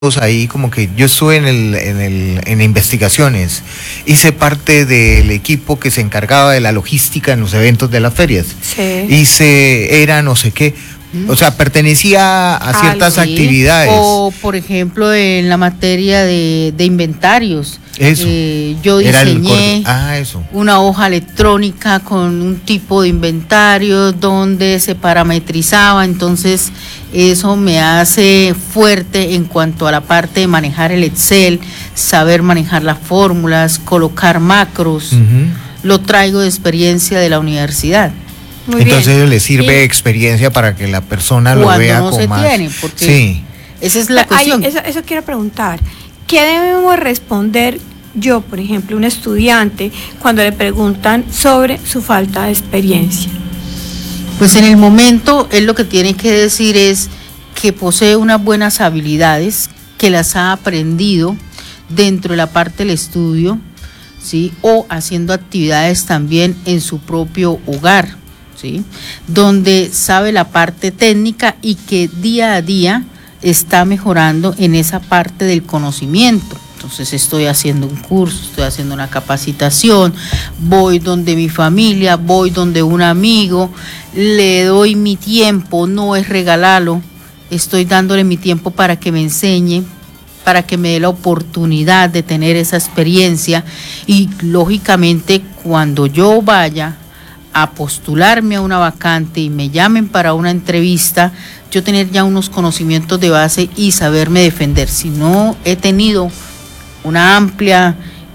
ahí, como que yo estuve en investigaciones, hice parte del equipo que se encargaba de la logística en los eventos de las ferias. Sí. Era no sé qué, o sea, pertenecía a ciertas actividades. O, por ejemplo, en la materia de inventarios. Eso. Yo diseñé eso. una hoja electrónica con un tipo de inventario donde se parametrizaba, entonces eso me hace fuerte en cuanto a la parte de manejar el Excel, saber manejar las fórmulas, colocar macros. Lo traigo de experiencia de la universidad. Muy entonces bien. le sirve experiencia para que la persona lo vea no con se más. tiene, porque sí. Esa es la cuestión. Eso quiero preguntar. ¿Qué debemos responder yo, por ejemplo, un estudiante, cuando le preguntan sobre su falta de experiencia? Pues en el momento él lo que tiene que decir es que posee unas buenas habilidades, que las ha aprendido dentro de la parte del estudio, ¿sí? O haciendo actividades también en su propio hogar, ¿sí? Donde sabe la parte técnica y que día a día está mejorando en esa parte del conocimiento. Entonces estoy haciendo un curso, estoy haciendo una capacitación, voy donde mi familia, voy donde un amigo, le doy mi tiempo, no es regalarlo, estoy dándole mi tiempo para que me enseñe, para que me dé la oportunidad de tener esa experiencia y lógicamente cuando yo vaya a postularme a una vacante y me llamen para una entrevista, yo tener ya unos conocimientos de base y saberme defender. Si no he tenido una amplia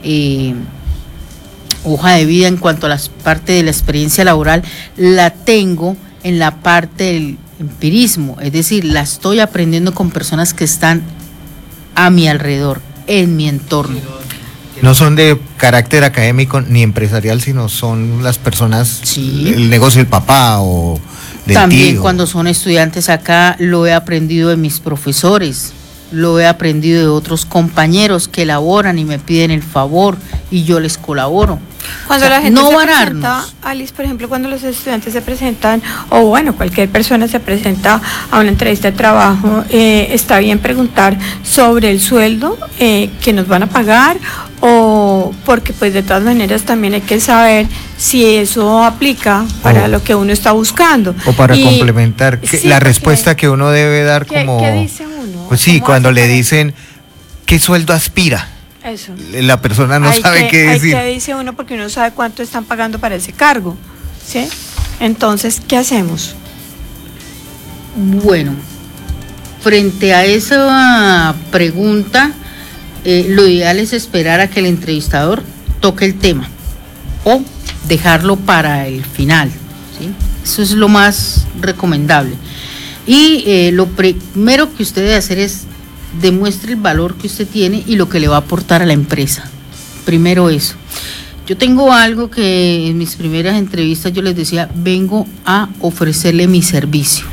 hoja de vida en cuanto a la parte de la experiencia laboral, la tengo en la parte del empirismo, es decir, la estoy aprendiendo con personas que están a mi alrededor, en mi entorno. No son de carácter académico ni empresarial, sino son las personas, sí, el negocio del papá o del también tío. Cuando son estudiantes acá, lo he aprendido de mis profesores, lo he aprendido de otros compañeros que elaboran y me piden el favor y yo les colaboro. Cuando la gente no se vararnos. presenta, Alice, por ejemplo, cuando los estudiantes se presentan, o bueno, cualquier persona se presenta a una entrevista de trabajo, está bien preguntar sobre el sueldo que nos van a pagar, o porque pues de todas maneras también hay que saber si eso aplica para lo que uno está buscando. O para complementar sí, la respuesta que uno debe dar como... ¿Qué dice uno? Pues sí, cuando le dicen, ¿qué sueldo aspira? Eso. La persona no sabe qué decir. ¿Qué dice uno? Porque uno sabe cuánto están pagando para ese cargo, ¿sí? Entonces, ¿qué hacemos? Bueno, frente a esa pregunta, lo ideal es esperar a que el entrevistador toque el tema o dejarlo para el final, ¿sí? Eso es lo más recomendable. Y lo primero que usted debe hacer es demuestre el valor que usted tiene y lo que le va a aportar a la empresa. Primero eso. Yo tengo algo que en mis primeras entrevistas yo les decía, vengo a ofrecerle mi servicio,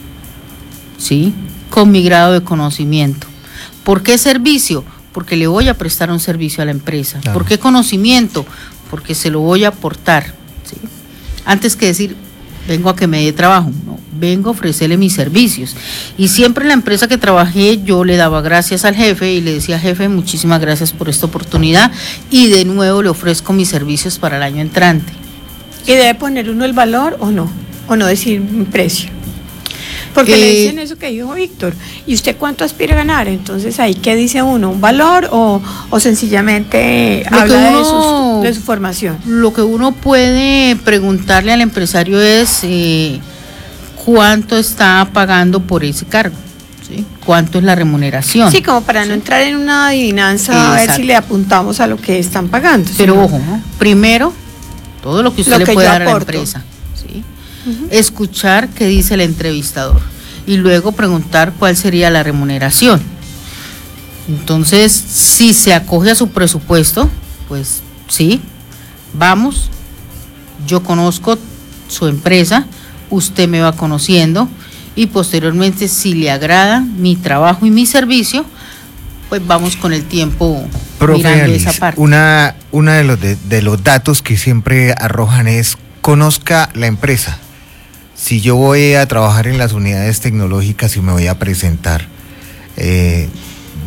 ¿sí? Con mi grado de conocimiento. ¿Por qué servicio? Porque le voy a prestar un servicio a la empresa. Claro. ¿Por qué conocimiento? Porque se lo voy a aportar, ¿sí? Antes que decir, vengo a que me dé trabajo, no, vengo a ofrecerle mis servicios. Y siempre en la empresa que trabajé yo le daba gracias al jefe y le decía, jefe, muchísimas gracias por esta oportunidad y de nuevo le ofrezco mis servicios para el año entrante. ¿Y debe poner uno el valor o no decir un precio? Porque le dicen eso que dijo Víctor, ¿y usted cuánto aspira a ganar? Entonces ahí, ¿qué dice uno? ¿Un valor o sencillamente habla de su formación? Lo que uno puede preguntarle al empresario es cuánto está pagando por ese cargo, ¿sí? ¿Cuánto es la remuneración? Sí, como para no entrar en una adivinanza, a ver si le apuntamos a lo que están pagando. Pero ¿sí? ojo, ¿no? Primero, todo lo que usted le puede dar a la empresa, ¿sí? Escuchar qué dice el entrevistador y luego preguntar cuál sería la remuneración. Entonces, si se acoge a su presupuesto, pues sí, vamos, yo conozco su empresa, usted me va conociendo y posteriormente, si le agrada mi trabajo y mi servicio, pues vamos con el tiempo. Profe mirando Alice, esa parte. una de los datos que siempre arrojan es conozca la empresa. Si yo voy a trabajar en las unidades tecnológicas y me voy a presentar,